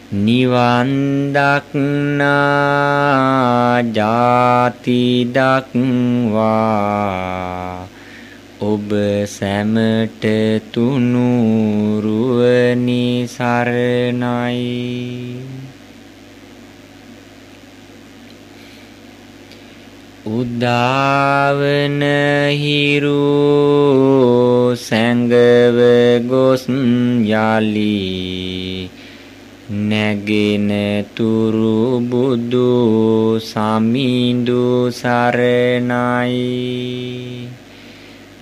නිවන් දක්නා ජාති දක්වා ඔබ සැමට තුනුරුවනි සරණයි. උදාවන හිරු සැඟව ගොස් යලි නැගෙන තුරු බුදු සමිඳු සරණයි.